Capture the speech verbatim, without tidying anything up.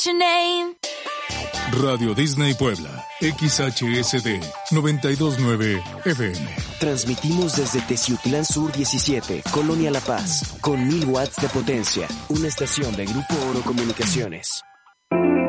your name. Radio Disney Puebla, X H S D noventa y dos punto nueve F M. Transmitimos desde Teciutlán Sur diecisiete, Colonia La Paz, con mil watts de potencia. Una estación de Grupo Oro Comunicaciones.